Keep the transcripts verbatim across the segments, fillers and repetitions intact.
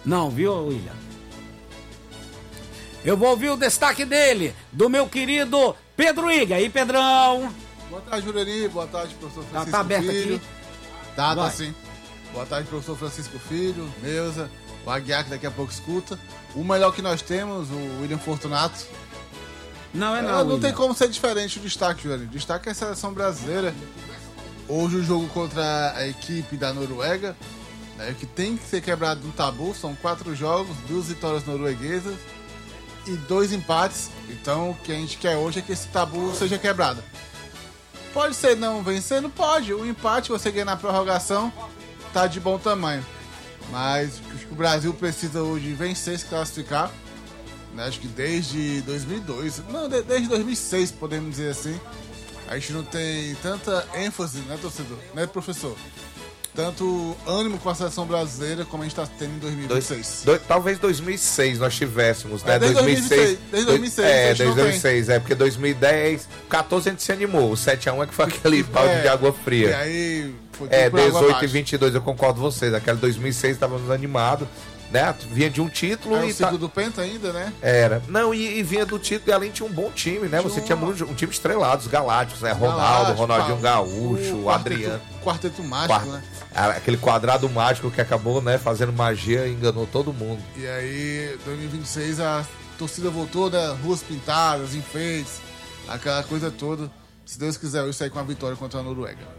Não, viu, William? Eu vou ouvir o destaque dele, do meu querido Pedro Iga. Aí, Pedrão. Boa tarde, Jurani. Boa tarde, professor Francisco Tá, tá aberto Filho. aqui? Tá, tá Vai. sim. Boa tarde, professor Francisco Filho, Neuza, o Aguiar, que daqui a pouco escuta. O melhor que nós temos, o William Fortunato. Não é não, É, não William. tem como ser diferente o destaque, Jurani. O destaque é a seleção brasileira. Hoje o jogo contra a equipe da Noruega, né, que tem que ser quebrado no tabu. São quatro jogos, duas vitórias norueguesas e dois empates. Então o que a gente quer hoje é que esse tabu seja quebrado. Pode ser não vencer? Não pode. O empate, você ganha na prorrogação, tá de bom tamanho. Mas acho que o Brasil precisa hoje vencer, se classificar. Né, acho que desde dois mil e dois, não, de- desde dois mil e seis, podemos dizer assim. A gente não tem tanta ênfase, né, torcedor? Né, professor? Tanto ânimo com a seleção brasileira como a gente está tendo em dois mil e seis. Dois, dois, talvez dois mil e seis nós tivéssemos, né? É, desde dois mil e seis, desde dois mil e seis, É, a gente desde não dois mil e seis, é, porque dois mil e dez, catorze a gente se animou. O sete a um é que foi aquele balde É, de água E fria. aí foi É, tudo por água dezoito e abaixo. vinte e dois, eu concordo com vocês. Aquela dois mil e seis estávamos animados, né? Vinha de um título É e o tá... ciclo do Penta ainda, né? Era. Não, e, e vinha do título e além tinha um bom time, né? Você Tinha tinha uma- muito, um time estrelado, os Galácticos, né? Ronaldo, Galáctico, Ronaldinho Paulo, Gaúcho, o quarteto- Adriano. Quarteto mágico, Quar- né? Aquele quadrado mágico que acabou, né, fazendo magia e enganou todo mundo. E aí, dois mil e vinte e seis, a torcida voltou, né? Ruas pintadas, enfeites, aquela coisa toda. Se Deus quiser, eu sair com a vitória contra a Noruega.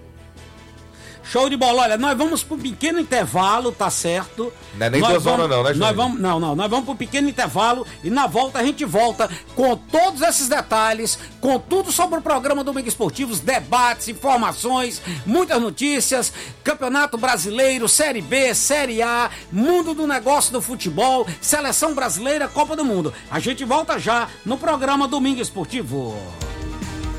Show de bola. Olha, nós vamos para um pequeno intervalo, tá certo? Não é nem Nós duas horas vamos- não, né, nós Júnior? vamos, Não, não. Nós vamos para um pequeno intervalo e na volta a gente volta com todos esses detalhes, com tudo sobre o programa Domingo Esportivos, debates, informações, muitas notícias, Campeonato Brasileiro, Série B, Série A, mundo do negócio do futebol, Seleção Brasileira, Copa do Mundo. A gente volta já no programa Domingo Esportivo.